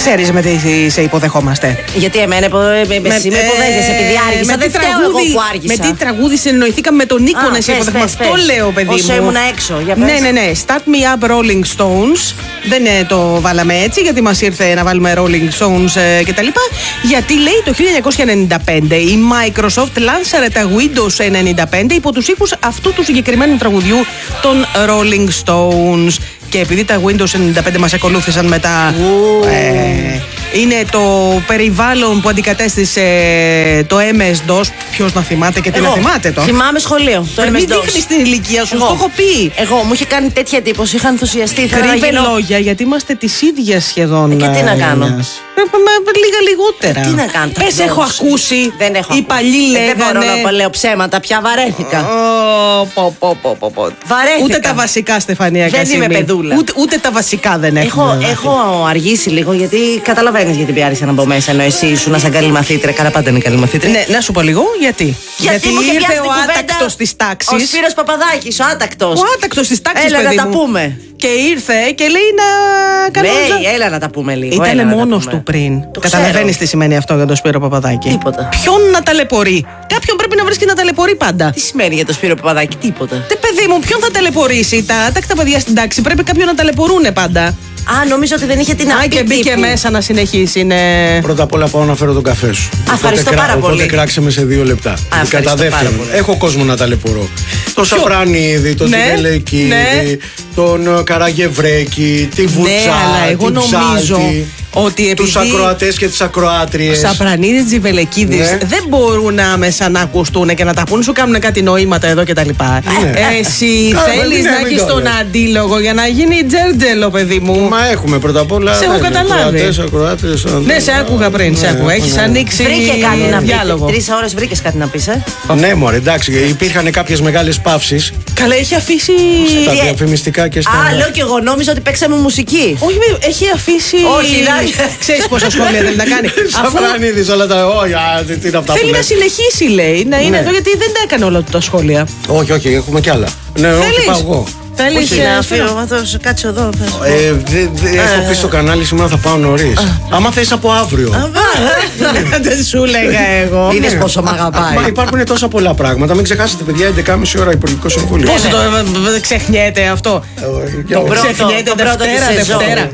ξέρεις με τι σε υποδεχόμαστε. Γιατί εμένα εσύ με υποδέχεσαι επειδή άργησα. Δεν φταίω εγώ που άργησα. Με τι τραγούδι συνεννοηθήκαμε με τον Νίκο να σε υποδεχόμαστε. Αυτό λέω, παιδί μου. Όσο ήμουν έξω. Ναι. Start Me Up Rolling Stones. Δεν το βάλαμε έτσι γιατί μας ήρθε να βάλουμε Rolling Stones κτλ. Γιατί λέει το 1995 η Microsoft λάνσαρε τα Windows 95 υπό τους ήχους αυτού του συγκεκριμένου τραγουδιού των Rolling Stones. Και επειδή τα Windows 95 μας ακολούθησαν μετά, είναι το περιβάλλον που αντικατέστησε το MS-DOS. Ποιος να θυμάται και τι να θυμάται τώρα. Θυμάμαι σχολείο. Το μην δείχνεις την ηλικία σου, το έχω πει. Εγώ μου είχε κάνει τέτοια εντύπωση, είχα ενθουσιαστεί. Κρύβε λόγια, γιατί είμαστε της ίδιας σχεδόν. Και τι να κάνω. Λίγα λιγότερα. Τι να κάνω. Πες έχω ακούσει. Δεν έχω. Οι παλιοί λέγανε. Δεν μπορώ να λέω ψέματα, πια βαρέθηκα. Βαρέθηκα. Ούτε τα βασικά, Στεφανία. Δεν είμαι παιδούλα. Ούτε τα βασικά δεν έχω. Έχω αργήσει λίγο γιατί καταλαβαίνεις γιατί πιάρισα να μπω μέσα. Ενώ εσύ ήσουν σαν καλή μαθήτρια. Καλά, πάντα είναι καλή μαθήτρια. Ναι, να σου πω λίγο γιατί. Γιατί ήρθε ο άτακτος της τάξης. Ο Σπύρος Παπαδάκης, ο άτακτος. Ο άτακτος της τάξης. Έλα να τα πούμε. Και ήρθε και λέει να κανονίζα. Λέει, έλα να τα πούμε λίγο. Ήταν μόνος του πριν. Καταλαβαίνεις τι σημαίνει αυτό για τον Σπύρο Παπαδάκη. Τίποτα. Ποιον να ταλαιπωρεί. Κάποιον πρέπει να βρίσκει να ταλαιπωρεί πάντα. Τι σημαίνει για τον Σπύρο Παπαδάκη, τίποτα. Παιδί μου, ποιον θα ταλαιπωρήσει. Τα άτακτα παιδιά στην τάξη πρέπει κάποιον να ταλαιπωρούνε πάντα. Νομίζω ότι δεν είχε την απτή. Και μπήκε μέσα να συνεχίσει. Πρώτα απ' όλα πάω να φέρω τον καφέ σου. Ευχαριστώ πάρα πολύ. Οπότε κράξε με σε 2 λεπτά. Κατά δεύτερον, έχω κόσμο να ταλαιπωρώ. Τον Σαπρανίδη, τον Τσιβελεκίδη, τον Καραγευρέκη, τη Βουτσά, αλλά εγώ νομίζω ότι επειδή τους ακροατές και τις ακροάτριες. Σαπρανίδης, Τζιβελεκίδης δεν μπορούν άμεσα να ακουστούν και να τα πούν, σου κάνουν κάτι νοήματα εδώ κτλ. Εσύ θέλεις να έχεις τον αντίλογο για να γίνει τζέρτζελο, παιδί μου. Μα έχουμε πρώτα απ' όλα. Σε έχω καταλάβει. Ακροατές. Ναι, σε άκουγα πριν. Έχεις ανοίξει διάλογο. 3 ώρες βρήκες κάτι να πεις, Ναι, μωρέ, εντάξει. Υπήρχαν κάποιες μεγάλες παύσεις. Καλά, έχει αφήσει. Στα διαφημιστικά και στα. Λέω και εγώ νόμιζα ότι παίξαμε μουσική. Όχι, έχει αφήσει. Όχι, ξέρεις πόσα σχόλια θέλει να κάνει. Σαφρανίδης, όλα τα. Τι είναι αυτά. Θέλει να συνεχίσει, λέει, να είναι εδώ γιατί δεν τα έκανε όλα του τα σχόλια. Όχι, έχουμε κι άλλα. Ναι, όχι, πάω εγώ. Θέλεις να φύγω, κάτσω εδώ. Έχω πει στο κανάλι σήμερα θα πάω νωρίς. Άμα θες από αύριο. Δεν σου λέγα εγώ. Είδες πόσο μ' αγαπάει. Μα υπάρχουν τόσα πολλά πράγματα. Μην ξεχάσετε, παιδιά, 11.30 ώρα Υπουργικό Συμβούλιο. Πώς το ξεχνιέται αυτό. Το πρώτο Δευτέρα.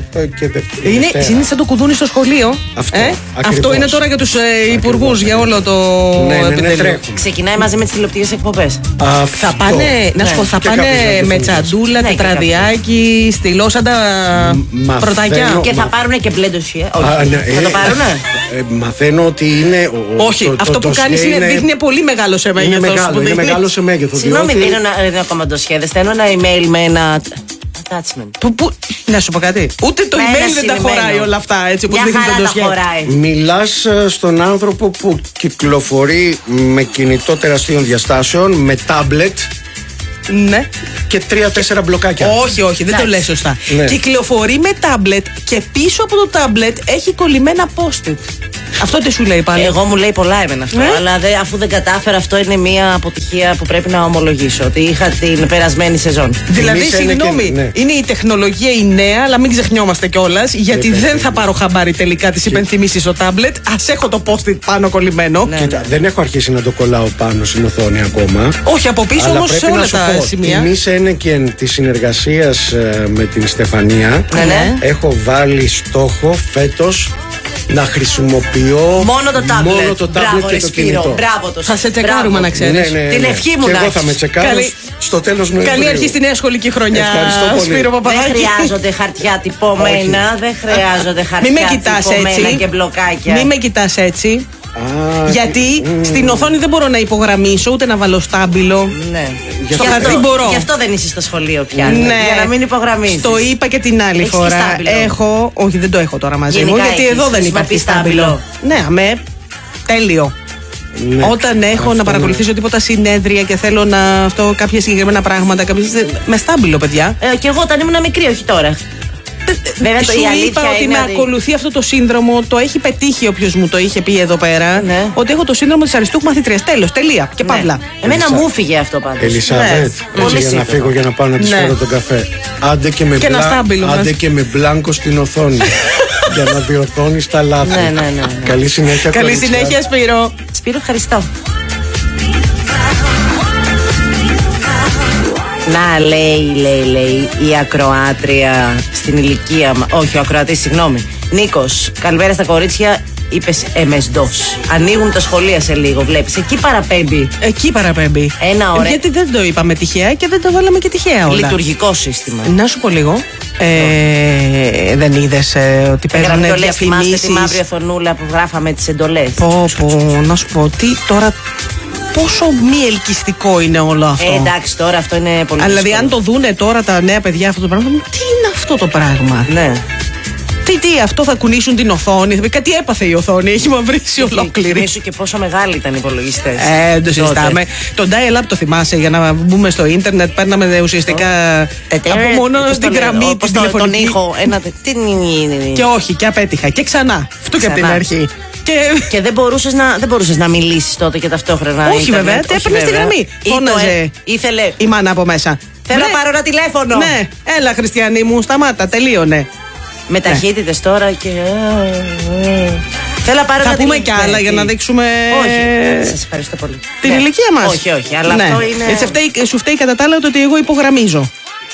Είναι σαν το κουδούνι στο σχολείο. Αυτό είναι τώρα για τους υπουργούς, για όλο το επιτελείο. Ξεκινάει μαζί με τις τηλεοπτικές εκπομπές. Θα πάνε, να σου πω, θα πάνε με τσαντούλα, τετραδιάκι, στυλό σαν τα πρωτάκια. Και θα πάρουν και μπλε ντοσιέ. Θα το πάρουνε. Μαθαίνω ότι είναι. Όχι, αυτό που κάνεις δείχνει πολύ μεγάλο σε μέγεθος. Είναι μεγάλο σε μέγεθος. Συγγνώμη, δεν είναι ακόμα ντοσιέ. Δεν στέλνω ένα email με ένα attachment. Να σου πω κάτι. Ούτε το email δεν τα χωράει όλα αυτά έτσι όπως δείχνει το ντοσιέ. Μιλάς στον άνθρωπο που κυκλοφορεί με κινητό τεραστίων διαστάσεων, με τάμπλετ. Ναι. Και 3-4 μπλοκάκια. Όχι, δεν το λες σωστά. Ναι. Κυκλοφορεί με τάμπλετ και πίσω από το τάμπλετ έχει κολλημένα post-it. Αυτό τι σου λέει πάλι? Εγώ μου λέει πολλά εμένα αυτό. Αλλά αφού δεν κατάφερα, αυτό είναι μια αποτυχία που πρέπει να ομολογήσω. Ότι είχα την περασμένη σεζόν. Δηλαδή, συγγνώμη, είναι η τεχνολογία η νέα, αλλά μην ξεχνιόμαστε κιόλας. Γιατί δεν θα πάρω χαμπάρι τελικά τις υπενθυμίσεις στο τάμπλετ. Ας έχω το post-it πάνω κολλημένο. Κοίτα, δεν έχω αρχίσει να το κολλάω πάνω στην οθόνη ακόμα. Όχι, από πίσω όμως σε όλα τα σημεία. Εμείς ένεκεν της συνεργασίας με την Στεφανία έχω βάλει στόχο φέτος να χρησιμοποιώ μόνο το τάμπλετ και το κινητό. Θα σε τσεκάρουμε να ξέρεις. Την ευχή μου να έχεις. Εγώ θα με τσεκάρω στο τέλος Νοεμβρίου. Καλή αρχή στη νέα σχολική χρονιά. Ευχαριστώ πολύ. Σπύρο Παπαδάκη. Δεν χρειάζονται χαρτιά τυπωμένα. Δεν χρειάζονται χαρτιά τυπωμένα και μπλοκάκια. Μην με κοιτάς έτσι. Γιατί στην οθόνη δεν μπορώ να υπογραμμίσω ούτε να βάλω στάμπιλο. Ναι. Στο χαρτί μπορώ. Γι' αυτό δεν είσαι στο σχολείο πια. Ναι. Για να μην υπογραμμίσεις. Το είπα και την άλλη φορά. Έχω. Όχι, δεν το έχω τώρα μαζί μου. Γιατί εδώ δεν υπάρχει στάμπιλο. Ναι, τέλειο. Ναι, όταν έχω να παρακολουθήσω τίποτα συνέδρια και θέλω να αυτό κάποια συγκεκριμένα πράγματα. Με στάμπιλο, παιδιά. Και εγώ όταν ήμουν μικρή, όχι τώρα. Βέβαια, σου είπα ότι με ακολουθεί αυτό το σύνδρομο. Το έχει πετύχει όποιος μου το είχε πει εδώ πέρα. Ναι. Ότι έχω το σύνδρομο της αριστούχου μαθητρίας. Τέλος, τελεία. Και παύλα. Εμένα μου φύγε αυτό πάντως. Ελισαβέτ, για να φύγω για να πάω να της φέρω τον καφέ. Άντε και με μπλάνκο στην οθόνη. Για να διορθώνεις τα λάθη. Ναι. Καλή συνέχεια. Καλή συνέχεια, Σπύρο. Σπύρο, ευχαριστώ. Να, λέει η ακροάτρια στην ηλικία. Όχι, ο ακροατής, συγγνώμη. Νίκος, καλημέρα στα κορίτσια. Είπες εμεσντός. Ανοίγουν τα σχολεία σε λίγο, βλέπεις. Εκεί παραπέμπει. Ένα ωραίο. Γιατί δεν το είπαμε τυχαία και δεν το βάλαμε και τυχαία όλα. Λειτουργικό σύστημα. Να σου πω λίγο. Δεν είδες ότι παίρνουν διαφημίσεις. Θυμάστε τη μαύρη οθονούλα που γράφαμε τις εντολές. Να σου πω τι τώρα. Πόσο μη ελκυστικό είναι όλο αυτό. Εντάξει, τώρα αυτό είναι πολύ. Δηλαδή, αν το δούνε τώρα τα νέα παιδιά αυτό το πράγμα, τι είναι αυτό το πράγμα. Ναι. Τι, αυτό θα κουνήσουν την οθόνη. Κάτι έπαθε η οθόνη, έχει μαυρίσει ολόκληρη. Θυμήσου και πόσο μεγάλοι ήταν οι υπολογιστές. Δεν το συζητάμε. Το dial-up το θυμάσαι, για να μπούμε στο ίντερνετ, παίρναμε ουσιαστικά από μόνο στην γραμμή τη τηλεφωνική. Τον ήχο. Και όχι, και απέτυχα. Και ξανά. Αυτό και από την αρχή. Και δεν μπορούσες να μιλήσεις τότε και ταυτόχρονα. Όχι, βέβαια, έπαιρνε στη γραμμή. Φώναζε. Ήθελε η μάνα από μέσα. Θέλω να πάρω ένα τηλέφωνο. Ναι, έλα, Χριστιανή μου, σταμάτα, τελείωνε. Με ταχύτητες τώρα και. Θέλω να πάρω. Θα πούμε κι άλλα για να δείξουμε. Όχι. Σας ευχαριστώ πολύ. Την ηλικία μας. Όχι, αλλά αυτό είναι. Σου φταίει κατά τα άλλα ότι εγώ υπογραμμίζω.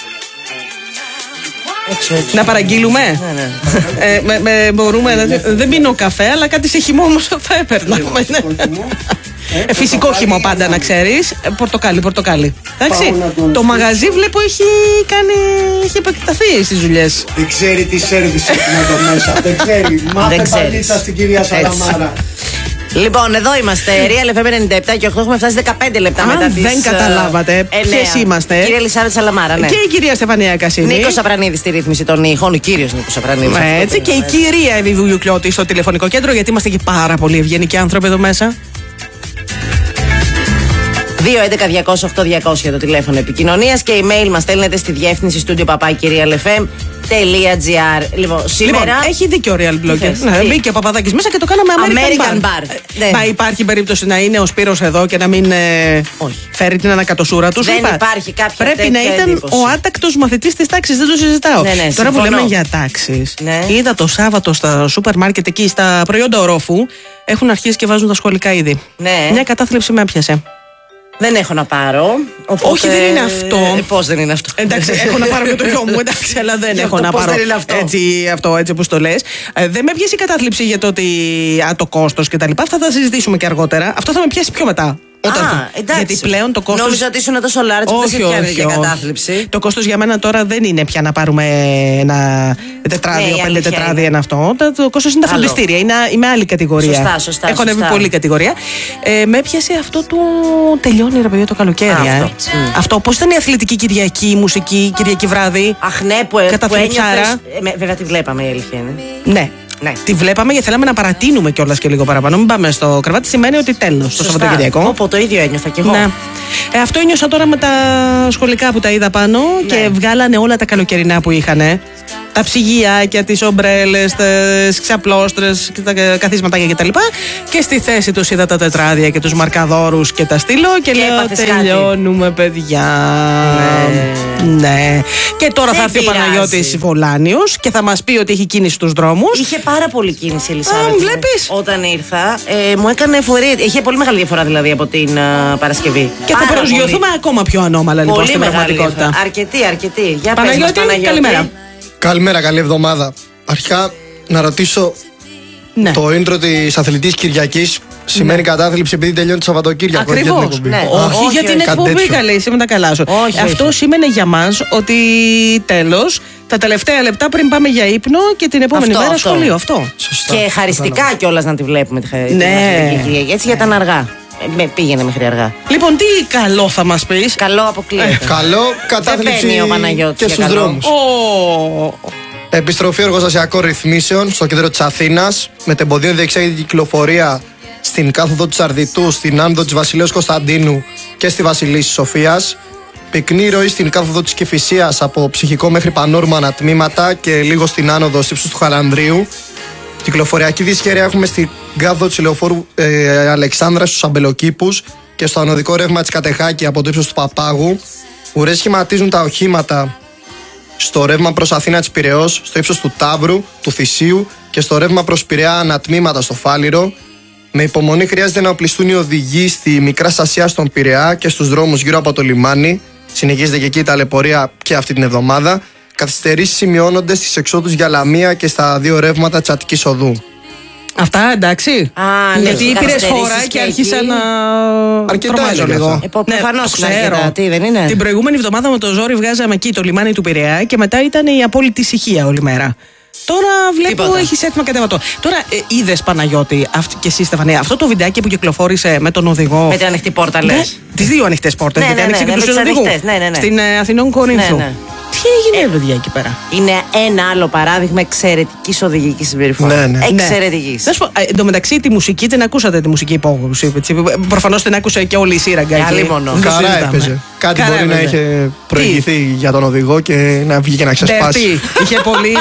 Έτσι. Να παραγγείλουμε. Ναι. Μπορούμε. Δεν πίνω καφέ, αλλά κάτι σε χυμό όμως θα έπαιρνα. Φυσικό χυμό πάντα, να ξέρεις. Πορτοκάλι. Εντάξει. Το μαγαζί βλέπω έχει επεκταθεί στις δουλειές. Δεν ξέρει τι σέρβις έχουμε εδώ μέσα. Δεν ξέρει. Μάθε παλίτσα στην κυρία Σαλαμάρα. Λοιπόν, εδώ είμαστε. Real FM 97 και 8 έχουμε φτάσει 15 λεπτά μετά τις. Δεν καταλάβατε ποιες είμαστε. Κυρία Ελισάβετ Σαλαμάρα, ναι. Και η κυρία Στεφανία Κασίνη. Νίκος Σαπρανίδης στη ρύθμιση των ήχων. Ο κύριος Νίκος Σαπρανίδης. Έτσι. Και η κυρία Εύη Βουγιουκλιώτη στο τηλεφωνικό κέντρο, γιατί είμαστε και πάρα πολύ ευγενικοί άνθρωποι εδώ μέσα. 2-11-200-8-200 το τηλέφωνο επικοινωνίας και email μας στέλνετε στη διεύθυνση studio@realfm.gr. Λοιπόν, σήμερα. Έχει δίκιο ο Real Blogger. Μπήκε ο Παπαδάκης μέσα και το κάναμε American Bar. Μα υπάρχει περίπτωση να είναι ο Σπύρος εδώ και να μην φέρει την ανακατοσούρα του. Δεν υπάρχει κάποια. Πρέπει να ήταν εντύπωση. ο άτακτος μαθητής της τάξης, δεν το συζητάω. Ναι, τώρα που λέμε για τάξεις, είδα το Σάββατο στα σούπερ μάρκετ εκεί στα προϊόντα ορόφου έχουν αρχίσει και βάζουν τα σχολικά είδη. Ναι. Μια κατάθλιψη με έπιασε. Δεν έχω να πάρω. Οπότε... Όχι, δεν είναι αυτό. Πώς δεν είναι αυτό. Εντάξει, έχω να πάρω και το γιο μου, εντάξει, αλλά δεν έχω να πάρω. Δεν είναι αυτό. Έτσι όπως το λες. Δεν με πιάσει η κατάθλιψη για το ότι το κόστος κτλ. Αυτά θα συζητήσουμε και αργότερα. Αυτό θα με πιάσει πιο μετά. Γιατί πλέον το κόστος. Νόμιζα ότι ήσουν τόσο λάρτς που δεν σε πιάνει για κατάθλιψη. Το κόστος για μένα τώρα δεν είναι πια να πάρουμε ένα τετράδιο, 5 τετράδια, ένα αυτό. Το κόστος είναι τα φροντιστήρια. Είμαι άλλη κατηγορία. Σωστά. Έχω ανέβει πολύ κατηγορία. Με έπιασε αυτό το. Τελειώνει ρε παιδιά το καλοκαίρι. Αυτό. Πώς ήταν η αθλητική Κυριακή, η μουσική Κυριακή βράδυ. Αχ, ναι, που ένιωθες. Βέβαια τη βλέπαμε, η αλήθεια είναι. Ναι. Ναι. Τη βλέπαμε γιατί θέλαμε να παρατείνουμε κιόλας και λίγο παραπάνω. Μην πάμε στο κρεβάτι, σημαίνει ότι τέλος το Σαββατοκυριακό. Το ίδιο ένιωθα κι εγώ. Ναι. Αυτό ένιωσα τώρα με τα σχολικά που τα είδα πάνω και βγάλανε όλα τα καλοκαιρινά που είχανε. Τα ψυγιάκια, τις ομπρέλες, τις ξαπλώστρες, τα καθίσματάκια κτλ. Και στη θέση τους είδα τα τετράδια και τους μαρκαδόρους και τα στείλω και λέω τελειώνουμε παιδιά. Ναι. Και τώρα θα έρθει ο Παναγιώτης Βολάνιος και θα μας πει ότι έχει κίνηση στους δρόμους. Είχε πάρα πολύ κίνηση η Ελισάβετ. Βλέπεις. Όταν ήρθα μου έκανε εφορία. Είχε πολύ μεγάλη διαφορά δηλαδή από την Παρασκευή. Και θα προσγειωθούμε ακόμα πιο ανώμαλα λοιπόν στην πραγματικότητα. Αρκετή. Για Παναγιώτη, καλημέρα. Καλημέρα, καλή εβδομάδα. Αρχικά να ρωτήσω, το intro της αθλητής Κυριακής σημαίνει κατάθλιψη επειδή τελειώνει το Σαββατοκύριακο. Ακριβώς. Όχι για την εκπομπή, καλή, είσαι με τα καλά σου. Αυτό σήμαινε για μας ότι τέλος, τα τελευταία λεπτά πριν πάμε για ύπνο και την επόμενη μέρα σχολείο. Αυτό. Σωστά. Και χαριστικά κιόλας να τη βλέπουμε τη Κυριακή. Έτσι γιατί ήταν αργά. Πήγαινε μέχρι αργά. Λοιπόν, τι καλό θα μας πεις? Καλό αποκλείεται. Καλό κατάθλιψη και στους δρόμους. Επιστροφή εργοστασιακών ρυθμίσεων στο κέντρο της Αθήνας. Μετεμποδίων διεξάγεται η κυκλοφορία στην κάθοδο της Αρδιτού, στην άνοδο της Βασιλέως Κωνσταντίνου και στη Βασιλίσσης Σοφίας. Πυκνή ροή στην κάθοδο της Κηφισίας από ψυχικό μέχρι πανόρμα ανατμήματα και λίγο στην άνοδο στη ύψος του Χαλανδρίου. Κυκλοφοριακή δυσχέρεια έχουμε στην κάθοδο της λεωφόρου Αλεξάνδρας στους Αμπελοκήπους και στο ανωδικό ρεύμα της Κατεχάκη από το ύψος του Παπάγου. Ουρές σχηματίζουν τα οχήματα στο ρεύμα προς Αθήνα της Πειραιώς, στο ύψος του Ταύρου, του Θησίου και στο ρεύμα προς Πειραιά ανατμήματα στο Φάληρο. Με υπομονή χρειάζεται να οπλιστούν οι οδηγοί στη Μικρά Στασία στον Πειραιά και στους δρόμους γύρω από το λιμάνι. Συνεχίζεται και εκεί η ταλαιπωρία και αυτή την εβδομάδα. Καθυστερήσεις σημειώνονται στις εξόδους για Λαμία και στα δύο ρεύματα της Αττικής Οδού. Αυτά εντάξει. Γιατί πήρες φορά και άρχισα να τρομάζω λίγο. Προφανώς ξέρω. Τι δεν είναι. Την προηγούμενη εβδομάδα με το ζόρι βγάζαμε εκεί το λιμάνι του Πειραιά και μετά ήταν η απόλυτη ησυχία όλη μέρα. Τώρα βλέπω έχει έτοιμα κατέβατο. Τώρα είδες, Παναγιώτη, και εσύ Στεφανία, αυτό το βιντεάκι που κυκλοφόρησε με τον οδηγό. Με την ανοιχτή πόρτα, λες. Τις δύο ανοιχτές πόρτες. Γιατί άνοιξε και τους οδηγούς. Στην Αθηνών Κορίνθου. Τι έγινε, παιδιά, εκεί πέρα. Είναι ένα άλλο παράδειγμα εξαιρετικής οδηγικής συμπεριφοράς. Εξαιρετικής. Να σου πω, εν τω μεταξύ τη μουσική την ακούσατε, τη μουσική υπόγνωση. Προφανώς την άκουσε και όλη η σύραγγα. Καλά έπαιζε. Κάτι μπορεί να είχε προηγηθεί για τον οδηγό και να βγει και να ξεσπάσει. Είχε πολύ.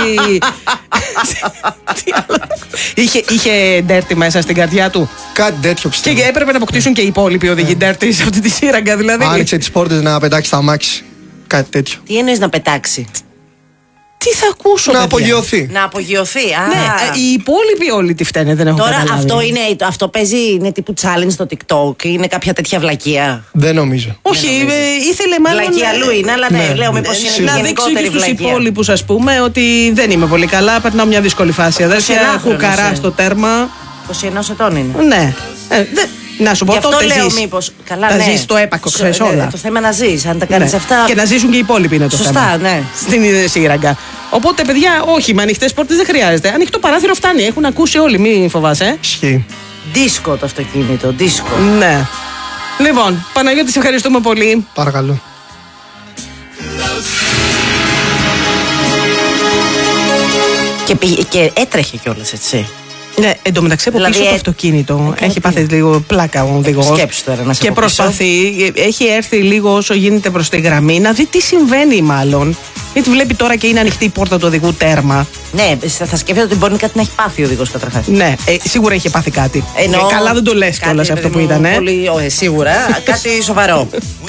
Είχε ντέρτι μέσα στην καρδιά του. Κάτι τέτοιο πιστεύω. Και έπρεπε να αποκτήσουν και οι υπόλοιποι οδηγοί ντέρτι σε αυτή τη σύραγγα, δηλαδή. Άνοιξε τις πόρτες να πετάξει τα αμάξι. Κάτι τέτοιο. Τι εννοείς να πετάξει? Τι θα ακούσω, να απογειωθεί. Να απογειωθεί. Ναι, οι υπόλοιποι όλοι τι φταίνε, δεν έχω καταλάβει. Τώρα αυτό παίζει, είναι τύπου challenge στο TikTok, είναι κάποια τέτοια βλακεία. Δεν νομίζω. Όχι, ήθελε μάλλον. Βλακεία αλλού είναι, αλλά ναι, λέω μήπως είναι να δείξω και στους υπόλοιπους, ας πούμε, ότι δεν είμαι πολύ καλά, περνάω μια δύσκολη φάση. Αδέρφια, έχω καρά στο τέρμα. 21 ετών είναι. Ναι. Να σου πω, τότε λέω ζεις. Μήπως. Καλά, τα ναι. ζεις στο έπακο, ξέρεις όλα. Το θέμα να ζεις, αν τα κάνεις αυτά. Και να ζήσουν και οι υπόλοιποι είναι το θέμα. Σωστά, ναι. Στην σύραγγα. Οπότε, παιδιά, όχι, με ανοιχτές πόρτες δεν χρειάζεται. Ανοιχτό παράθυρο φτάνει. Έχουν ακούσει όλοι, μην φοβάσαι. Ισχύει. Δίσκο το αυτοκίνητο, δίσκο. Ναι. Λοιπόν, Παναγιώτη, σε ευχαριστούμε πολύ. Παρακαλώ. Και έτρεχε κιόλας, έτσι. Ναι, εν τω μεταξύ από πίσω το αυτοκίνητο έχει πάθει λίγο πλάκα ο οδηγός. Σκέψου τώρα να σε και προσπαθεί, έχει έρθει λίγο όσο γίνεται προς τη γραμμή να δει τι συμβαίνει μάλλον. Γιατί βλέπει τώρα και είναι ανοιχτή η πόρτα του οδηγού τέρμα. Ναι, θα σκέφτεται ότι μπορεί κάτι να έχει πάθει ο οδηγός καταρχάς. Ναι, σίγουρα είχε πάθει κάτι. Καλά δεν το λες κιόλας αυτό που ήταν. Πολύ, σίγουρα, κάτι σοβαρό.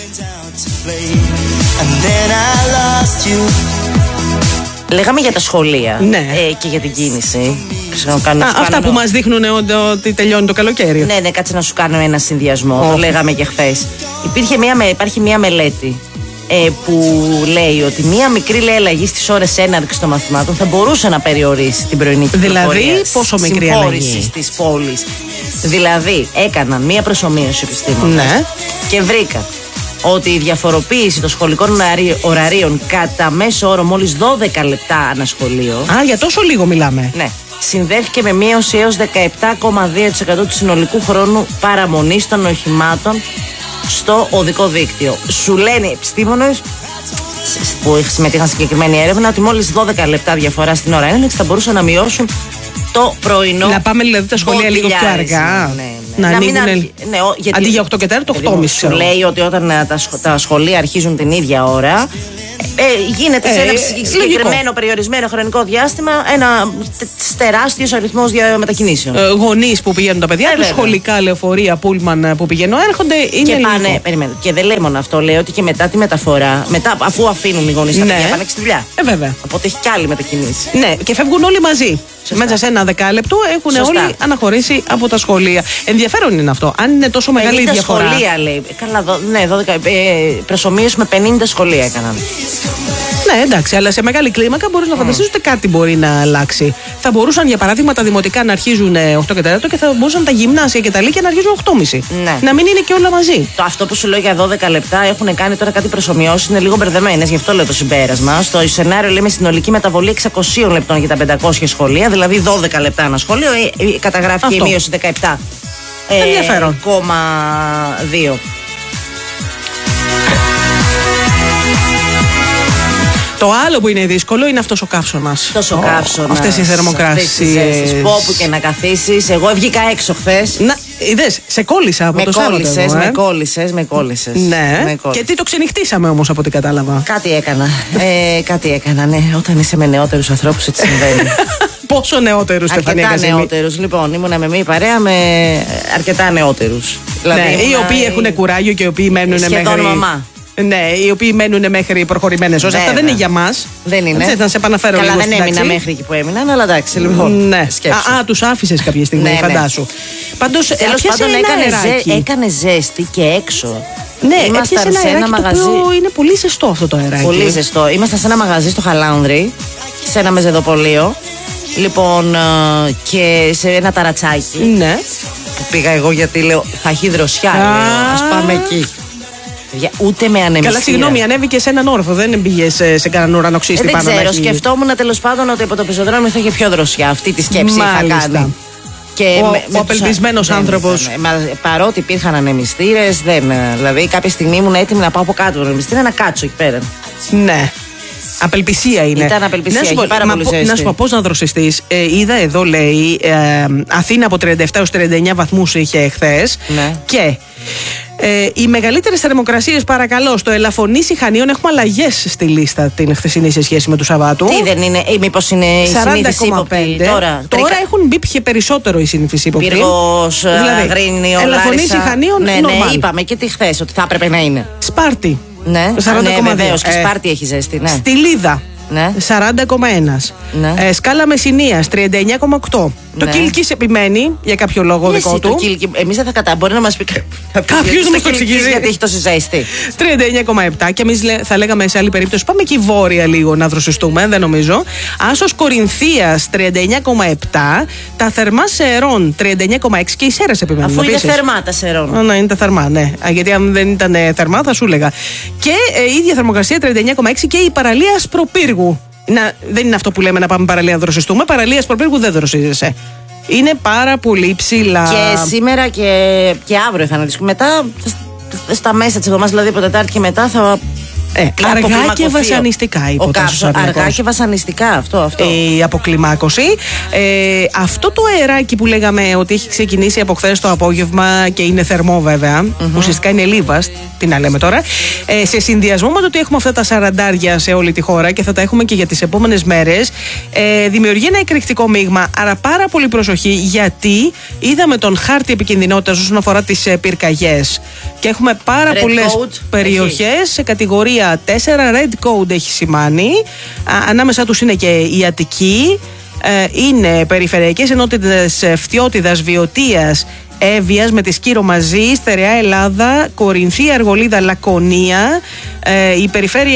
Λέγαμε για τα σχολεία και για την κίνηση. Αυτά που μας δείχνουν ότι τελειώνει το καλοκαίρι. Ναι, κάτσε να σου κάνω ένα συνδυασμό. Το λέγαμε και χθες. Υπάρχει μια μελέτη που λέει ότι μια μικρή αλλαγή στις ώρες έναρξης των μαθημάτων θα μπορούσε να περιορίσει την πρωινή κυκλοφορία. Δηλαδή, πόσο μικρή αλλαγή? Στις πόλεις. Δηλαδή, έκαναν μια προσομοίωση επιστήμονες και βρήκαν ότι η διαφοροποίηση των σχολικών ωραρίων κατά μέσο όρο μόλις 12 λεπτά ανά σχολείο. Για τόσο λίγο μιλάμε. Ναι. Συνδέθηκε με μείωση έως 17,2% του συνολικού χρόνου παραμονής των οχημάτων στο οδικό δίκτυο. Σου λένε οι επιστήμονες που συμμετείχαν στη συγκεκριμένη έρευνα ότι μόλις 12 λεπτά διαφορά στην ώρα έναρξη θα μπορούσαν να μειώσουν το πρωινό. Να πάμε δηλαδή τα σχολεία λίγο πιο αργά. Να ανοίγουν. Αντί για 8 και 4, το 8,5. Σου λέει ότι όταν τα σχολεία αρχίζουν την ίδια ώρα, γίνεται σε ένα συγκεκριμένο περιορισμένο χρονικό διάστημα ένα τεράστιος αριθμός μετακινήσεων. Γονείς που πηγαίνουν τα παιδιά τους, σχολικά λεωφορεία, πούλμαν που πηγαίνουν, έρχονται. Είναι και πάνε, περιμένετε. Και δεν λέει μόνο αυτό, λέει ότι και μετά τη μεταφορά, αφού αφήνουν οι γονείς τα παιδιά, πάνε και στη δουλειά. Βέβαια. Οπότε έχει κι άλλη μετακινήση. Ναι, και φεύγουν όλοι μαζί. Μέσα σε ένα δεκάλεπτο έχουν όλοι αναχωρήσει από τα σχολεία. Ενδιαφέρον είναι αυτό. Αν είναι τόσο μεγάλη η διαφορά. Σχολεία λέει. Καλά, ναι, 12. Προσομοίωση με 50 σχολεία έκαναν. Ναι, εντάξει, αλλά σε μεγάλη κλίμακα μπορεί να φανταστείς ότι κάτι μπορεί να αλλάξει. Θα μπορούσαν, για παράδειγμα, τα δημοτικά να αρχίζουν 8 και 4 και θα μπορούσαν τα γυμνάσια και τα λύκεια να αρχίζουν 8.30. Ναι. Να μην είναι και όλα μαζί. Αυτό που σου λέω για 12 λεπτά έχουν κάνει τώρα κάτι προσομοιώσεις, είναι λίγο μπερδεμένες, γι' αυτό λέω το συμπέρασμα. Στο σενάριο λέμε συνολική μεταβολή 600 λεπτών για τα 500 σχολεία, δηλαδή 12 λεπτά ένα σχολείο, καταγράφηκε η μείωση 17,2. Ενδιαφέρον. Το άλλο που είναι δύσκολο είναι αυτός ο καύσωνας. Τόσο καύσωνας. Αυτές οι θερμοκρασίες. Που όπου και να καθίσεις. Εγώ βγήκα έξω χθες. Να, είδες, σε κόλλησα από το Σάββατο. Με κόλλησες. Ναι. Και τι το ξενυχτήσαμε όμως από ό,τι κατάλαβα. Κάτι έκανα, ναι. Όταν είσαι με νεότερους ανθρώπους έτσι συμβαίνει. Πόσο νεότερους, Στεφανία Καζίμη? Αρκετά νεότερους. Λοιπόν, ήμουνα με μία παρέα με αρκετά νεότερους. Δηλαδή, ναι, οι οποίοι έχουν κουράγιο και οι οποίοι μένουν σχεδόν μαμά. Ναι, οι οποίοι μένουν μέχρι προχωρημένες ώρες. Αυτά δεν είναι για μας. Δεν είναι. Έτσι, θα σε επαναφέρω λίγο. Καλά, δεν έμεινα μέχρι εκεί που έμειναν, αλλά εντάξει, λοιπόν. Ναι. Τους άφησες κάποια στιγμή, φαντάσου. Πάντως, τέλος πάντων, έκανε ζέστη και έξω. Ναι, ήμασταν σε ένα μαγαζί. Το οποίο είναι πολύ ζεστό αυτό το αεράκι. Πολύ ζεστό. Ήμασταν σε ένα μαγαζί στο Χαλάνδρι, σε ένα μεζεδοπολείο. Λοιπόν, και σε ένα ταρατσάκι. Ναι. Που πήγα εγώ γιατί λέω θα έχει δροσιά. Ας πάμε εκεί. Ούτε με ανεμιστήρα. Καλά, συγγνώμη, ανέβηκε σε έναν όροφο. Δεν πήγε σε κανέναν ουρανοξύστη πάνω. Δεν ξέρω, σκεφτόμουν τέλος πάντων ότι από το πεζοδρόμιο θα είχε πιο δροσιά. Αυτή τη σκέψη είχα κάνει. Και ο απελπισμένος άνθρωπος. Παρότι υπήρχαν ανεμιστήρες, δηλαδή κάποια στιγμή ήμουν έτοιμη να πάω από κάτω τον ανεμιστήρα να κάτσω εκεί πέρα. Ναι. Απελπισία είναι. Ήταν απελπισία, να σου πω πώς να δροσιστείς. Είδα εδώ, λέει, Αθήνα από 37 έως 39 βαθμούς είχε χθες. Ναι. Και οι μεγαλύτερες θερμοκρασίες, παρακαλώ, στο Ελαφωνήσι Χανίων έχουμε αλλαγές στη λίστα την χθεσινή σε σχέση με του Σαββάτου. Τι δεν είναι, ή μήπως είναι η συνήθιση ύποπτη τώρα έχουν μπει και περισσότερο η συνήθιση ύποπτη. Πύργος, Αγρίνιο, Ελαφωνήσι Χανίων. Ναι, είπαμε και τι χθες ότι θα έπρεπε να είναι. Σπάρτη. Ναι, βεβαίως, και Σπάρτη έχει ζέστη. Ναι. Στυλίδα. Ναι. 40,1. Ναι. Σκάλα Μεσσηνίας 39,8. Το Κίλκις επιμένει για κάποιο λόγο δικό του. Εμείς δεν θα μπορεί να μας πει κάποιος να μας το εξηγήσει. Γιατί έχει τόση ζέστη. 39,7. Και εμείς θα λέγαμε σε άλλη περίπτωση πάμε εκεί βόρεια λίγο να δροσιστούμε, δεν νομίζω. Άσος Κορινθίας 39,7. Τα θερμά Σερών 39,6. Και οι Σέρες επιμένουν. Αφού είναι θερμά τα Σερών. Ναι, είναι τα θερμά, ναι. Γιατί αν δεν ήταν θερμά θα σου έλεγα. Και η ίδια θερμοκρασία 39,6 και η παραλία Ασπροπύργου. Δεν είναι αυτό που λέμε να πάμε παραλία να δροσιστούμε. Παραλία Ασπροπύργου δεν δροσίζεσαι. Είναι πάρα πολύ ψηλά. Και σήμερα και αύριο θα αναδείξουμε. Μετά, στα μέσα της εβδομάδας, δηλαδή από Τετάρτη και μετά, θα. Αργά και βασανιστικά αργά και βασανιστικά αυτό. Η αποκλιμάκωση. Αυτό το αεράκι που λέγαμε ότι έχει ξεκινήσει από χθες το απόγευμα και είναι θερμό βέβαια, ουσιαστικά είναι λίβας, τι να λέμε τώρα, σε συνδυασμό με το ότι έχουμε αυτά τα 40 σε όλη τη χώρα και θα τα έχουμε και για τις επόμενες μέρες, δημιουργεί ένα εκρηκτικό μείγμα. Άρα πάρα πολύ προσοχή, γιατί είδαμε τον χάρτη επικινδυνότητας όσον αφορά τις πυρκαγιές και έχουμε πάρα πολλές περιοχές σε κατηγορία 4, red code έχει σημάνει. Ανάμεσα τους είναι και η Αττική, είναι περιφερειακές ενότητες Φτιώτιδας, Βιωτίας, Εύβοιας με τη Σκύρο μαζί, Στερεά Ελλάδα, Κορινθία, Αργολίδα, Λακωνία, η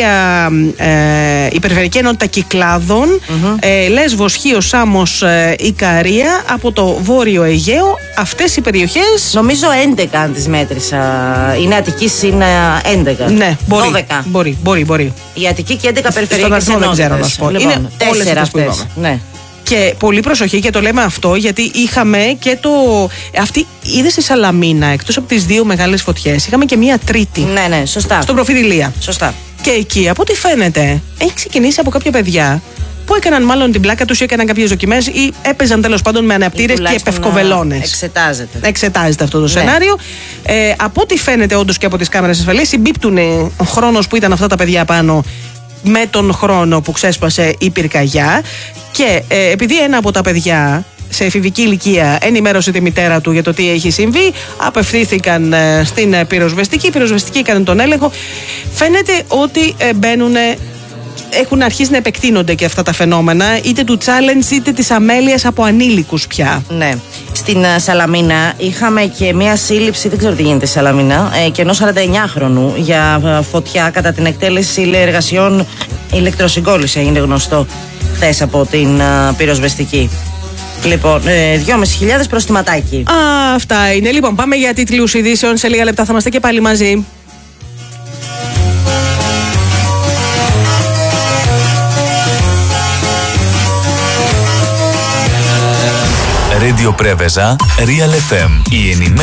περιφερειακή ενότητα Κυκλάδων, Λέσβος, Χίος, Σάμος, Ικαρία, από το Βόρειο Αιγαίο. Αυτές οι περιοχές. Νομίζω 11 αν τις μέτρησα. Είναι Αττικής, είναι 11. Ναι, μπορεί. Η Αττική και 11 περιφερειακές ενότητες. Δεν ξέρω να σου πω. Λοιπόν, είναι 4 αυτές. Ναι. Και πολύ προσοχή, και το λέμε αυτό γιατί είχαμε και αυτή, είδες στη Σαλαμίνα, εκτός από τις δύο μεγάλες φωτιές, είχαμε και μία τρίτη. Ναι, σωστά. Στον Προφιδηλία. Σωστά. Και εκεί, από ό,τι φαίνεται, έχει ξεκινήσει από κάποια παιδιά που έκαναν μάλλον την πλάκα τους ή έκαναν κάποιες δοκιμές ή έπαιζαν τέλος πάντων με αναπτήρες και πευκοβελώνες. Εξετάζεται αυτό το σενάριο. Από ό,τι φαίνεται, όντως και από τις κάμερες ασφαλείας, συμπίπτουν ο χρόνος που ήταν αυτά τα παιδιά πάνω με τον χρόνο που ξέσπασε η πυρκαγιά. Και επειδή ένα από τα παιδιά σε εφηβική ηλικία ενημέρωσε τη μητέρα του για το τι έχει συμβεί, απευθύνθηκαν στην πυροσβεστική. Οι πυροσβεστικοί έκαναν τον έλεγχο. Φαίνεται ότι έχουν αρχίσει να επεκτείνονται και αυτά τα φαινόμενα, είτε του challenge είτε της αμέλειας από ανήλικους πια. Ναι. Στην Σαλαμίνα είχαμε και μια σύλληψη, δεν ξέρω τι γίνεται στη Σαλαμίνα, και ενός 49χρονου για φωτιά κατά την εκτέλεση εργασιών ηλεκτροσυγκόλληση, έγινε γνωστό χθες από την πυροσβεστική. Λοιπόν, 2.500 προστιματάκι. Αυτά είναι. Λοιπόν, πάμε για τίτλους ειδήσεων. Σε λίγα λεπτά θα είμαστε και πάλι μαζί. Radio Preveza, Real FM. Η